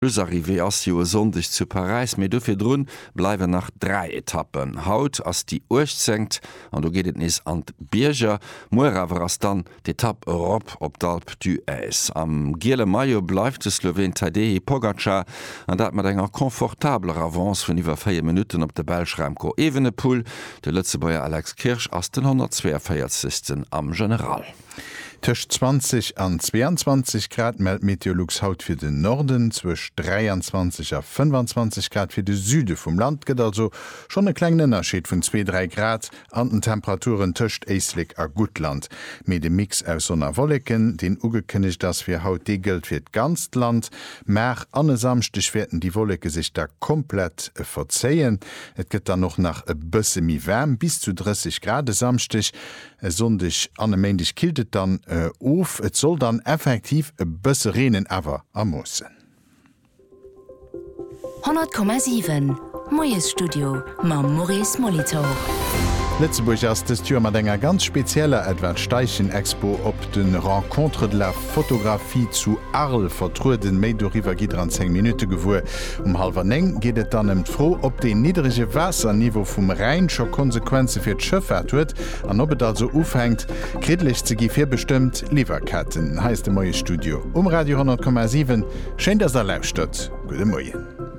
Arrivé as Jo sondig zu Paris, méi dofir drun bleiwe nach 3 Etappen. Haut ass die Urcht senkt, an du gehtt nis an Bierger, Moerawer ass dann d'Etappe Europa op d'Alpe d'Huez. Am Giele Maio bleifte Slowen Tadej Pogacar, an dat mat enger komfortabler Avance vun iwwer 4 Minuten op de Belschremko Evenepoel, de Lützebauer Alex Kirch ass den 142. am General. Tisch 20 an 22 Grad meldt Meteorlux haut für den Norden, zwischen 23 a 25 Grad für den Süden vom Land, geht also schon ein kleiner Unterschied von 2-3 Grad an den Temperaturen tischt Eislik a Gutland. Mit dem Mix aus Sonnerwolken, den ugekündigt, dass wir haut die gilt für ganz Land, mer an samstich werden die Wolke sich da komplett verzeihen. Es geht dann noch nach ein bisschen mehr wärm, bis zu 30 Grad samstich, sondig an mendig kiltet dann of, et soll dann effektiv e bësse Renen awer amossen. 100,7 Moes Studio ma Maurice Molitor. Lettzeburg ass des Tür mat enger ganz spezieller Edward Steichen Expo op den Rencontre de la Fotografie zu Arles vertruden méi do River gi an 10 Minute gewur. Halberneng gehtt dann froh, op de niedrige Wasserniveau vum Rheinscher Konsequenze fir d'Schëffert huet, an ob et also ufhängt, kritlich ze gi fir bestimmt Lieferketten, heist de Moie Studio. Radio 10,7, Schein ders er lauscht. Gute Moien.